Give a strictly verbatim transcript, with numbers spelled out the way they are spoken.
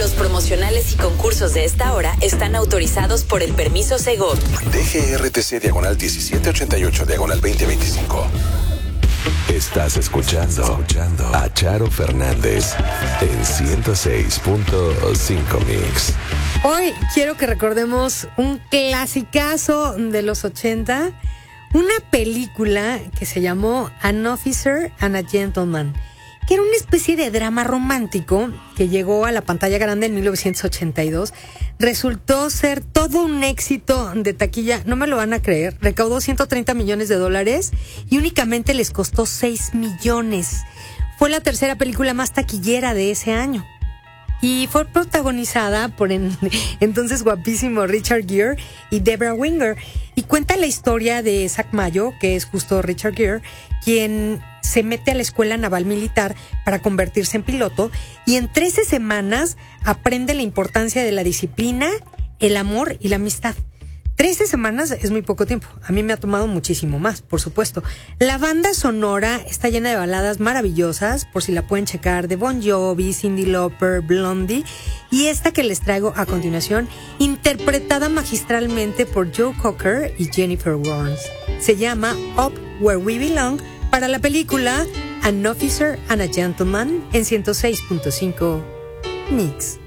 Los promocionales y concursos de esta hora están autorizados por el permiso Segov. D G R T C diagonal diecisiete ochenta y ocho diagonal veinte veinticinco. Estás escuchando, escuchando a Charo Fernández en ciento seis punto cinco Mix. Hoy quiero que recordemos un clasicazo de los ochenta, una película que se llamó An Officer and a Gentleman, que era una especie de drama romántico que llegó a la pantalla grande en mil novecientos ochenta y dos. Resultó ser todo un éxito de taquilla, no me lo van a creer. Recaudó ciento treinta millones de dólares y únicamente les costó seis millones. Fue la tercera película más taquillera de ese año. Y fue protagonizada por el entonces guapísimo Richard Gere y Debra Winger. Y cuenta la historia de Zack Mayo, que es justo Richard Gere, quien se mete a la escuela naval militar para convertirse en piloto y en trece semanas aprende la importancia de la disciplina, el amor y la amistad. trece semanas es muy poco tiempo. A mí me ha tomado muchísimo más, por supuesto. La banda sonora está llena de baladas maravillosas, por si la pueden checar, de Bon Jovi, Cyndi Lauper, Blondie. Y esta que les traigo a continuación, interpretada magistralmente por Joe Cocker y Jennifer Warnes. Se llama Up Where We Belong, para la película An Officer and a Gentleman en ciento seis punto cinco Mix.